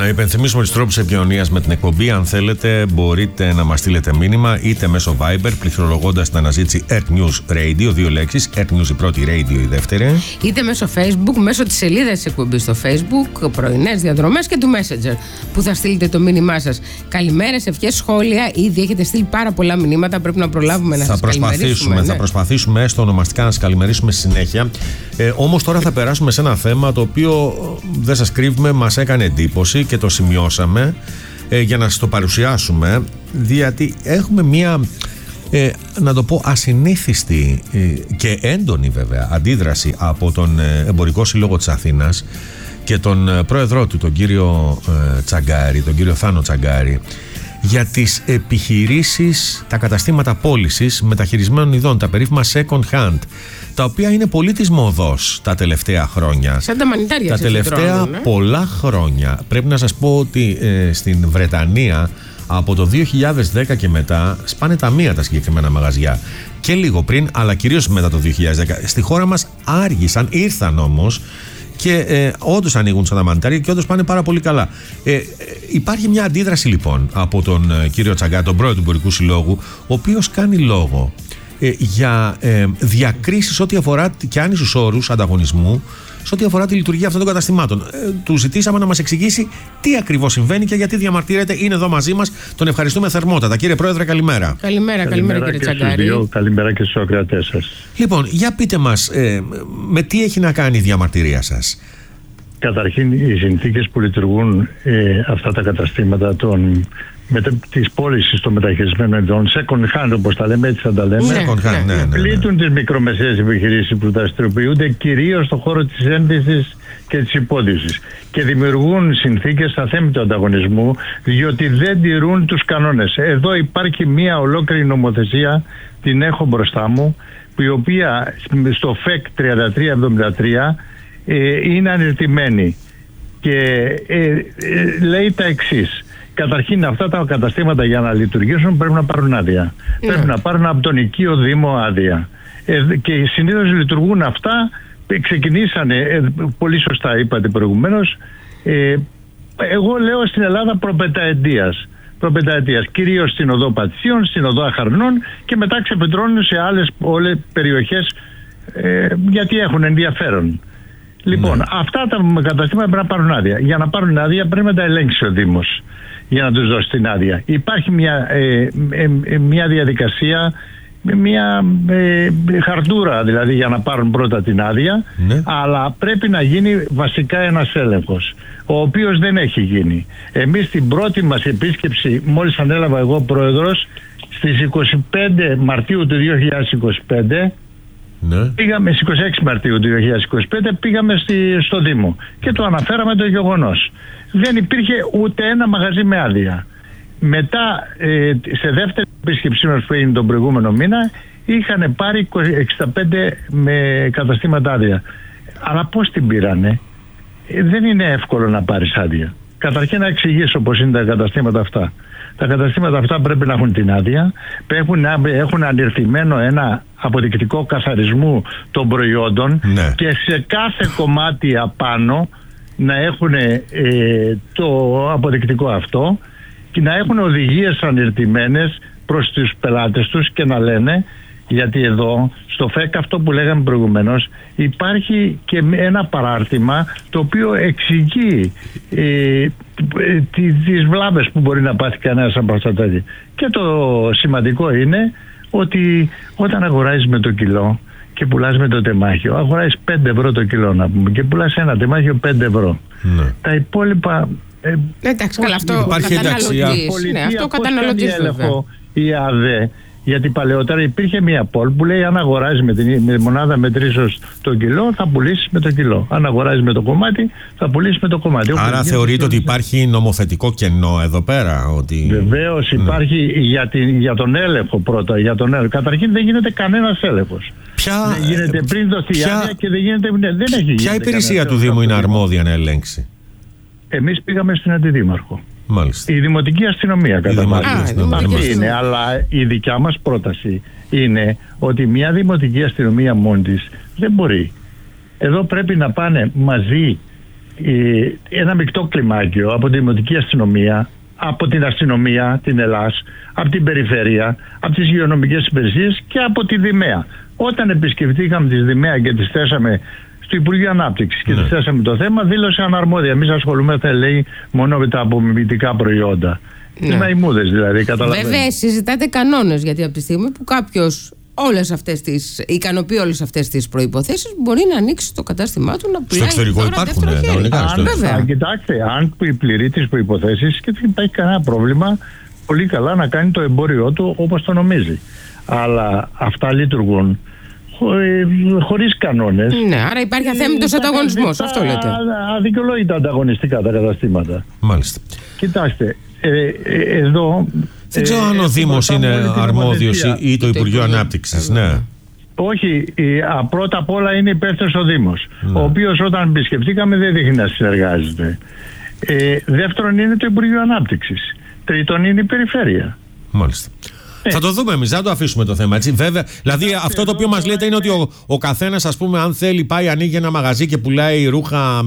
Να υπενθυμίσουμε τους τρόπους επικοινωνίας με την εκπομπή. Αν θέλετε, μπορείτε να μας στείλετε μήνυμα είτε μέσω Viber, πληκτρολογώντας την αναζήτηση Earth News Radio, 2 λέξεις, Earth News η πρώτη, Radio η δεύτερη. Είτε μέσω Facebook, μέσω της σελίδας της εκπομπής στο Facebook, πρωινές διαδρομές και του Messenger, που θα στείλετε το μήνυμά σας. Καλημέρες, ευχές, σχόλια. Ήδη έχετε στείλει πάρα πολλά μηνύματα. Πρέπει να προλάβουμε να σας καλημερίσουμε. Θα προσπαθήσουμε έστω ονομαστικά να σας καλημερίσουμε στη συνέχεια. Όμως τώρα θα περάσουμε σε ένα θέμα το οποίο δεν σας κρύβουμε, μας έκανε εντύπωση και το σημειώσαμε για να σας το παρουσιάσουμε, διότι έχουμε μία να το πω ασυνήθιστη και έντονη βέβαια αντίδραση από τον Εμπορικό Σύλλογο της Αθήνας και τον πρόεδρό του, τον κύριο Τσαγκάρη, τον κύριο Θάνο Τσαγκάρη, για τις επιχειρήσεις, τα καταστήματα πώλησης μεταχειρισμένων ειδών, τα περίφημα second hand, τα οποία είναι πολύ της μοδός τα τελευταία χρόνια. Σαν τα μανιτάρια. Τα τελευταία πολλά χρόνια. Πρέπει να σας πω ότι στην Βρετανία από το 2010 και μετά σπάνε τα μία τα συγκεκριμένα μαγαζιά. Και λίγο πριν, αλλά κυρίως μετά το 2010. Στη χώρα μας άργησαν, ήρθαν όμως και όντως ανοίγουν σαν τα μανιτάρια και όντως πάνε πάρα πολύ καλά. Υπάρχει μια αντίδραση λοιπόν από τον κύριο Τσαγκάρη, τον πρόεδρο του Εμπορικού Συλλόγου, ο οποίος κάνει λόγο για διακρίσεις ό,τι αφορά και άνισους όρους ανταγωνισμού σε ό,τι αφορά τη λειτουργία αυτών των καταστημάτων. Του ζητήσαμε να μας εξηγήσει τι ακριβώς συμβαίνει και γιατί διαμαρτύρεται. Είναι εδώ μαζί μας. Τον ευχαριστούμε θερμότατα. Κύριε Πρόεδρε, καλημέρα. Καλημέρα κύριε Τσαγκάρη. Καλημέρα και στους ακροατές σας. Λοιπόν, για πείτε μας, με τι έχει να κάνει η διαμαρτυρία σας? Καταρχήν, οι συνθήκες που λειτουργούν αυτά τα καταστήματα της πώλησης των μεταχειρισμένων ειδών, second hand όπως τα λέμε, έτσι θα τα λέμε, πλήττουν τις μικρομεσαίες επιχειρήσεις που δραστηριοποιούνται κυρίως στον χώρο της ένδυσης και της υπόδυσης και δημιουργούν συνθήκες αθέμητου ανταγωνισμού, διότι δεν τηρούν τους κανόνες. Εδώ υπάρχει μια ολόκληρη νομοθεσία, την έχω μπροστά μου, η οποία στο ΦΕΚ 3373 είναι ανερτημένη και λέει τα εξής. Καταρχήν, αυτά τα καταστήματα για να λειτουργήσουν πρέπει να πάρουν άδεια. Πρέπει να πάρουν από τον οικείο Δήμο άδεια. Και συνήθως λειτουργούν αυτά. Ξεκινήσανε, πολύ σωστά είπατε προηγουμένως, εγώ λέω στην Ελλάδα προπενταετίας. Κυρίως στην οδό Πατησίων, στην οδό Αχαρνών και μετά ξεπετρώνουν σε άλλες όλες περιοχές γιατί έχουν ενδιαφέρον. Λοιπόν, αυτά τα καταστήματα πρέπει να πάρουν άδεια. Για να πάρουν άδεια πρέπει να τα ελέγξει ο Δήμος για να τους δώσει την άδεια. Υπάρχει μια διαδικασία, μια χαρτούρα δηλαδή για να πάρουν πρώτα την άδεια, αλλά πρέπει να γίνει βασικά ένας έλεγχος, ο οποίος δεν έχει γίνει. Εμείς την πρώτη μας επίσκεψη, μόλις ανέλαβα εγώ πρόεδρος, στις 25 Μαρτίου του 2025, πήγαμε στις 26 Μαρτίου του 2025 πήγαμε στο Δήμο και το αναφέραμε το γεγονός. Δεν υπήρχε ούτε ένα μαγαζί με άδεια. Μετά σε δεύτερη επίσκεψή μας που έγινε τον προηγούμενο μήνα είχαν πάρει 65 με καταστήματα άδεια. Αλλά πώς την πήρανε? Δεν είναι εύκολο να πάρεις άδεια. Καταρχήν να εξηγήσω πώς είναι τα καταστήματα αυτά. Τα καταστήματα αυτά πρέπει να έχουν την άδεια, έχουν ανερθυμένο ένα αποδεικτικό καθαρισμού των προϊόντων και σε κάθε κομμάτι απάνω να έχουν το αποδεικτικό αυτό και να έχουν οδηγίες ανερθυμένες προς τους πελάτες τους και να λένε, γιατί εδώ στο ΦΕΚ αυτό που λέγαμε προηγουμένως υπάρχει και ένα παράρτημα το οποίο εξηγεί τις βλάβες που μπορεί να πάθει κανένας από αυτά τα τέτοια. Και το σημαντικό είναι ότι όταν αγοράζεις με το κιλό και πουλάς με το τεμάχιο, αγοράζεις 5 ευρώ το κιλό να πούμε και πουλάς ένα τεμάχιο 5 ευρώ. Τα υπόλοιπα εντάξει, καλά, αυτό υπάρχει αυτό καταναλωτής βέβαια. Η ΑΔΕ, γιατί παλαιότερα υπήρχε μια πόλ που λέει αν αγοράζεις με τη μονάδα μετρήσεως το κιλό θα πουλήσεις με το κιλό. Αν αγοράζεις με το κομμάτι θα πουλήσεις με το κομμάτι. Άρα θεωρείτε ότι υπάρχει νομοθετικό κενό εδώ πέρα? Βεβαίως υπάρχει για τον έλεγχο πρώτα. Καταρχήν δεν γίνεται κανένας έλεγχος. Δεν γίνεται πριν δοθεί άδεια και δεν έχει γίνει. Ποια υπηρεσία του Δήμου είναι αρμόδια να ελέγξει? Εμείς πήγαμε στην Αντιδήμαρχο. Μάλιστα. Η Δημοτική Αστυνομία κατά βάση είναι, αλλά η δικιά μας πρόταση είναι ότι μια Δημοτική Αστυνομία μόνη της δεν μπορεί. Εδώ πρέπει να πάνε μαζί ένα μεικτό κλιμάκιο από τη Δημοτική Αστυνομία, από την αστυνομία, την Ελλάς, από την περιφέρεια, από τις υγειονομικές υπηρεσίες και από τη Δημαία. Όταν επισκεφτήκαμε τη Δημαία και τις θέσαμε στο Υπουργείο Ανάπτυξης και τις θέσαμε το θέμα, δήλωσε αναρμόδια. Εμείς ασχολούμαστε, λέει, μόνο με τα απομιμητικά προϊόντα. Τις μαϊμούδες δηλαδή, καταλαβαίνετε. Βέβαια, συζητάτε κανόνες, γιατί από τη στιγμή που κάποιος ικανοποιεί όλες αυτές τις προϋποθέσεις, μπορεί να ανοίξει το κατάστημά του να πουλάει. Στο εξωτερικό υπάρχουν βέβαια. Κοιτάξτε, αν πληρεί τις προϋποθέσεις και δεν υπάρχει κανένα πρόβλημα, πολύ καλά να κάνει το εμπόριό του όπως το νομίζει. Αλλά αυτά λειτουργούν χωρίς κανόνες. Ναι, άρα υπάρχει αθέμητος ανταγωνισμός, αυτό λέτε. Αδικαιολόγητα ανταγωνιστικά τα καταστήματα. Μάλιστα. Κοιτάξτε, εδώ... Δεν ξέρω αν ο Δήμος είναι αρμόδιος ή το Υπουργείο Ανάπτυξης. Ναι. Όχι, πρώτα απ' όλα είναι υπεύθυνος ο Δήμος, ο οποίος όταν επισκεφτήκαμε δεν δείχνει να συνεργάζεται. Δεύτερον είναι το Υπουργείο Ανάπτυξης. Τρίτον είναι η Περιφέρεια. Μάλιστα. Θα το δούμε εμείς, δεν το αφήσουμε το θέμα, έτσι. Βέβαια, δηλαδή αυτό το οποίο μας λέτε είναι ότι ο καθένας, ας πούμε, αν θέλει, πάει, ανοίγει ένα μαγαζί και πουλάει ρούχα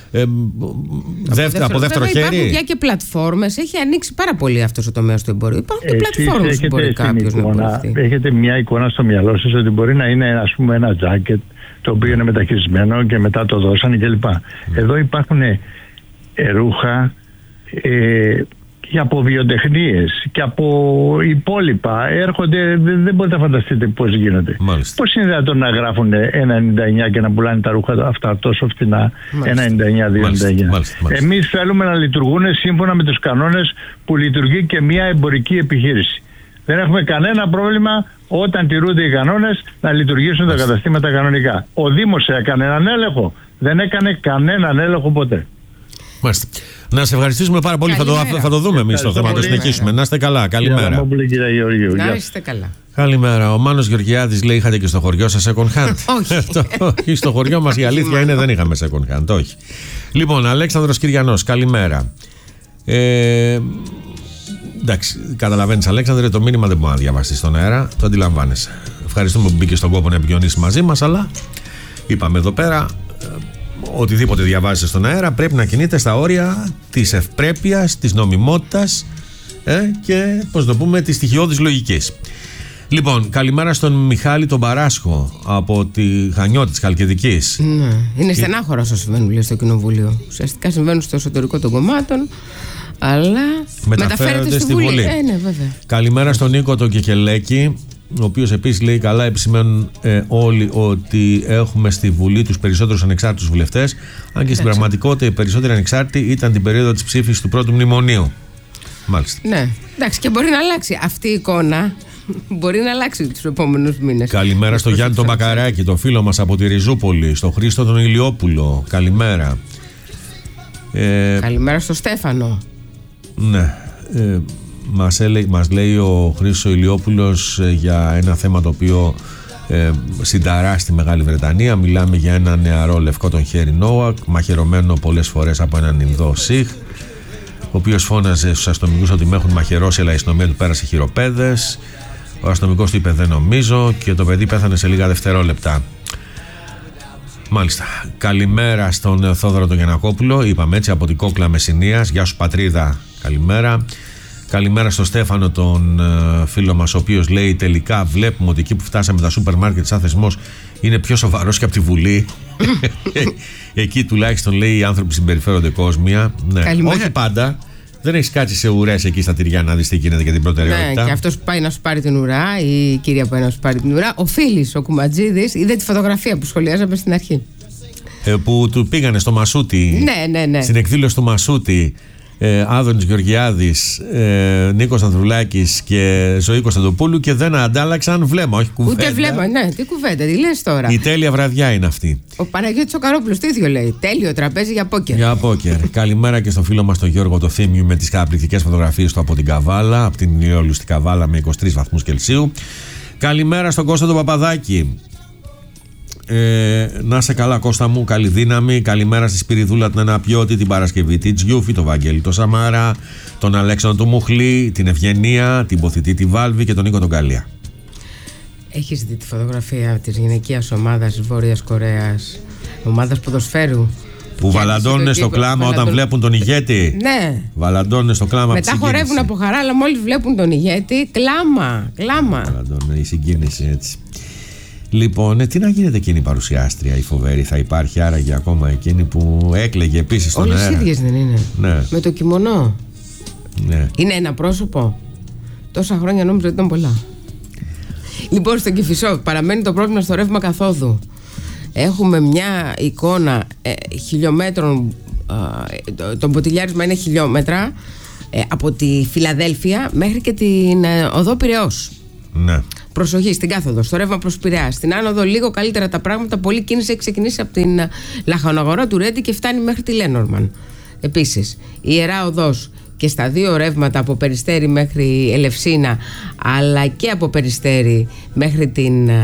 από δεύτερο χέρι. Υπάρχουν πια και πλατφόρμες, έχει ανοίξει πάρα πολύ αυτός ο τομέας του εμπορίου. Υπάρχουν και πλατφόρμες που μπορεί κάποιος να πουλήσει. Έχετε μια εικόνα στο μυαλό σας ότι μπορεί να είναι, ας πούμε, ένα τζάκετ το οποίο είναι μεταχειρισμένο και μετά το δώσανε κλπ. Εδώ υπάρχουν ρούχα και από βιοτεχνίες και από υπόλοιπα έρχονται, δεν μπορείτε να φανταστείτε πώς γίνεται. Μάλιστα. Πώς είναι δυνατόν να γράφουν 1,99 και να πουλάνε τα ρούχα αυτά τόσο φτηνά, 1,99-2,99. Εμείς θέλουμε να λειτουργούν σύμφωνα με τους κανόνες που λειτουργεί και μια εμπορική επιχείρηση. Δεν έχουμε κανένα πρόβλημα όταν τηρούνται οι κανόνες να λειτουργήσουν τα καταστήματα κανονικά. Ο Δήμος έκανε έναν έλεγχο, δεν έκανε κανέναν έλεγχο ποτέ. Μάλιστα. Να σε ευχαριστήσουμε πάρα πολύ. Θα το δούμε εμείς το θέμα, να το συνεχίσουμε. Να είστε καλά. Καλημέρα. Να είστε καλά. Καλημέρα. Ο Μάνος Γεωργιάδης λέει: είχατε και στο χωριό σας second hand? Όχι. Στο χωριό μας η αλήθεια είναι δεν είχαμε second hand. Όχι. Λοιπόν, Αλέξανδρος Κυριανός, καλημέρα. Εντάξει, καταλαβαίνεις, Αλέξανδρε, το μήνυμα δεν μπορεί να διαβαστεί στον αέρα. Το αντιλαμβάνεσαι. Ευχαριστούμε που μπήκε στον κόπο να επικοινωνήσει μαζί μας, αλλά είπαμε εδώ πέρα. Οτιδήποτε διαβάζετε στον αέρα πρέπει να κινείται στα όρια της ευπρέπειας, της νομιμότητας και, πώς το πούμε, της στοιχειώδης λογικής. Λοιπόν, καλημέρα στον Μιχάλη τον Παράσχο από τη Χανιώτη της Χαλκιδικής. Ναι, είναι στενάχωρα όσα συμβαίνουν, λέει, στο Κοινοβούλιο. Ουσιαστικά συμβαίνουν στο εσωτερικό των κομμάτων, αλλά μεταφέρεται στη Βουλή. Ναι, βέβαια. Καλημέρα στον Νίκο τον Κεκελέκη, ο οποίος επίσης λέει: καλά επισημαίνουν όλοι ότι έχουμε στη Βουλή τους περισσότερους ανεξάρτητους βουλευτές, αν και στην πραγματικότητα οι περισσότεροι ανεξάρτητοι ήταν την περίοδο της ψήφισης του πρώτου μνημονίου. Μάλιστα. Ναι, εντάξει, και μπορεί να αλλάξει αυτή η εικόνα. Μπορεί να αλλάξει τους επόμενους μήνες. Καλημέρα στο Γιάννη τον Μπακαράκη, το φίλο μας από τη Ριζούπολη, στο Χρήστο τον Ηλιόπουλο. Καλημέρα. Καλημέρα στο Στέφανο. Ναι. Μας λέει ο Χρήστος Ηλιόπουλος για ένα θέμα το οποίο συνταρά στη Μεγάλη Βρετανία. Μιλάμε για ένα νεαρό λευκό τον Χέρι Νόακ, μαχαιρωμένο πολλές φορές από έναν Ινδό Σιχ, ο οποίος φώναζε στους αστυνομικούς ότι με έχουν μαχαιρώσει, αλλά η αστυνομία του πέρασε χειροπέδες. Ο αστυνομικός του είπε δεν νομίζω και το παιδί πέθανε σε λίγα δευτερόλεπτα. Μάλιστα. Καλημέρα στον Θόδωρο τον Γιαννακόπουλο, είπαμε έτσι, από την Κόκλα Μεσσηνίας. Γεια σου πατρίδα, καλημέρα. Καλημέρα στον Στέφανο τον φίλο μας, ο οποίος λέει: τελικά βλέπουμε ότι εκεί που φτάσαμε τα σούπερ μάρκετ σαν θεσμός είναι πιο σοβαρός και από τη Βουλή. Εκεί τουλάχιστον, λέει, οι άνθρωποι συμπεριφέρονται κόσμια. Ναι. Όχι πάντα. Δεν έχεις κάτσει σε ουρές εκεί στα τυριά να δεις τι γίνεται για την προτεραιότητα. Ναι, και αυτός που πάει να σου πάρει την ουρά, η κυρία που πάει να σου πάρει την ουρά, ο Φίλης, ο Κουματζίδης, είδε τη φωτογραφία που σχολιάζαμε στην αρχή. Που του πήγανε στο Μασούτι. Ναι. Στην εκδήλωση του Μασούτι. Άδωνης Γεωργιάδης, Νίκος Ανδρουλάκης και Ζωή Κωνσταντοπούλου και δεν αντάλλαξαν βλέμμα, όχι κουβέντα. Ούτε βλέμμα, ναι, τι κουβέντα, τι λες τώρα. Η τέλεια βραδιά είναι αυτή. Ο Παναγιώτης ο Καρόπουλος το ίδιο λέει. Τέλειο τραπέζι για πόκερ. Για πόκερ. Καλημέρα και στον φίλο μας τον Γιώργο το Θήμιου με τις καταπληκτικές φωτογραφίες του από την Καβάλα, από την ηλιόλουστη Καβάλα με 23 βαθμούς Κελσίου. Καλημέρα στον Κώστα τον Παπαδάκη. Να είσαι καλά, Κώστα μου, καλή δύναμη. Καλημέρα στη Σπυριδούλα την Αναπιώτη, την Παρασκευή την Τζιούφη, τον Βαγγέλη τον Σαμάρα, τον Αλέξανδρο τον Μουχλή, την Ευγενία, την Ποθητή τη Βάλβη και τον Νίκο τον Καλία. Έχεις δει τη φωτογραφία της γυναικείας ομάδας της Βόρειας Κορέας, ομάδας ποδοσφαίρου, Που βαλαντώνουν στο κλάμα όταν βλέπουν τον ηγέτη. Ναι. Βαλαντώνουν στο κλάμα. Μετά χορεύουν από χαρά, αλλά μόλις βλέπουν τον ηγέτη, κλάμα. Βαλαντώνουν, η συγκίνηση έτσι. Λοιπόν, τι να γίνεται εκείνη η παρουσιάστρια, η φοβερή, θα υπάρχει άραγε ακόμα εκείνη που έκλαιγε επίσης στον αέρα? Όλες ίδιες δεν είναι? Ναι. Με το κιμονό. Ναι. Είναι ένα πρόσωπο. Τόσα χρόνια νόμιζα ότι ήταν πολλά. Λοιπόν, στον Κηφισό παραμένει το πρόβλημα στο ρεύμα καθόδου. Έχουμε μια εικόνα χιλιόμετρων, το μποτιλιάρισμα είναι χιλιόμετρα, από τη Φιλαδέλφια μέχρι και την οδό Πειραιώς. Ναι. Προσοχή στην κάθοδο, στο ρεύμα προς Πειραιά. Στην άνοδο λίγο καλύτερα τα πράγματα. Πολλή κίνηση έχει ξεκινήσει από την λαχανογορά του Ρέντι και φτάνει μέχρι τη Λένορμαν. Επίσης, η Ιερά Οδός και στα δύο ρεύματα από Περιστέρι μέχρι Ελευσίνα, αλλά και από Περιστέρι μέχρι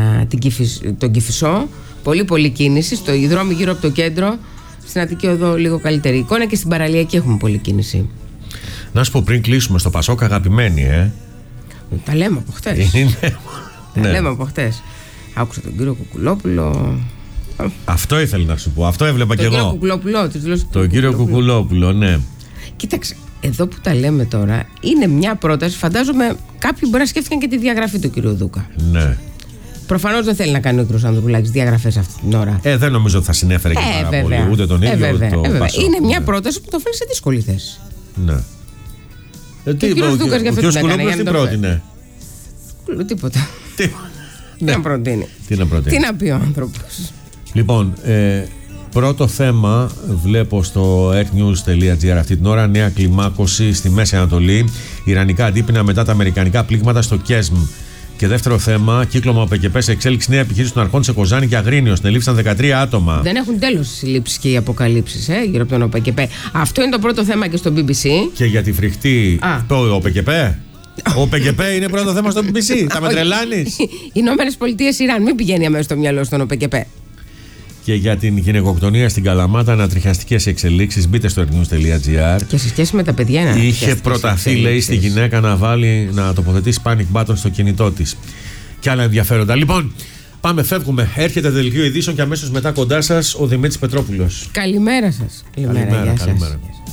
τον Κηφισό. Πολύ κίνηση. Στο δρόμο γύρω από το κέντρο, στην Αττική Οδό λίγο καλύτερη εικόνα και στην Παραλιακή έχουμε πολλή κίνηση. Να σου πω πριν κλείσουμε, στο Πασόκ αγαπημένοι, Τα λέμε από χτες. Τα λέμε από χτες. Άκουσα τον κύριο Κουκουλόπουλο. Αυτό ήθελα να σου πω. Αυτό έβλεπα κι εγώ. Τον κύριο Κουκουλόπουλο, ναι. Κοίταξε, εδώ που τα λέμε τώρα είναι μια πρόταση. Φαντάζομαι κάποιοι μπορεί να σκέφτηκαν και τη διαγραφή του κύριου Δούκα. Ναι. Προφανώς δεν θέλει να κάνει ο κ. Ανδρουλάκης διαγραφές αυτή την ώρα. Δεν νομίζω ότι θα συνέφερε και πάρα πολύ. Ούτε τον ίδιο ούτε το Πασόκ. Είναι μια πρόταση που το φέρνει σε δύσκολη θέση. Ναι. Τι είπε ο Δούκας για αυτό? Τι πρότεινε? Τίποτα. Τι να προτείνει? Τι να πει ο άνθρωπος? Λοιπόν, πρώτο θέμα βλέπω στο earthnews.gr αυτή την ώρα. Νέα κλιμάκωση στη Μέση Ανατολή. Ιρανικά αντίπεινα μετά τα αμερικανικά πλήγματα στο Κέσμ. Και δεύτερο θέμα, κύκλωμα ΟΠΕΚΕΠΕ σε εξέλιξη, νέα επιχείρηση των αρχών σε Κοζάνη και Αγρίνιο. Συνελήφθησαν 13 άτομα. Δεν έχουν τέλος οι συλλήψεις και οι αποκαλύψεις γύρω από τον ΟΠΕΚΕΠΕ. Αυτό είναι το πρώτο θέμα και στο BBC. Και για τη φρικτή. Το ΟΠΕΚΕΠΕ. Ο ΟΠΕΚΕΠΕ είναι πρώτο θέμα στο BBC. Θα με τρελάνεις? Οι Ηνωμένες Πολιτείες Ιράν. Μην πηγαίνει αμέσως στο μυαλό στον ΟΠΕΚΕΠΕ. Και για την γυναικοκτονία στην Καλαμάτα, ανατριχιαστικές εξελίξεις. Μπείτε στο earthnews.gr. Και σε σχέση με τα παιδιά, είχε προταθεί, λέει, στη γυναίκα να τοποθετήσει panic button στο κινητό της. Και άλλα ενδιαφέροντα. Λοιπόν, πάμε, φεύγουμε. Έρχεται δελτίο ειδήσεων και αμέσως μετά κοντά σας ο Δημήτρης Πετρόπουλος. Καλημέρα σας. Καλημέρα.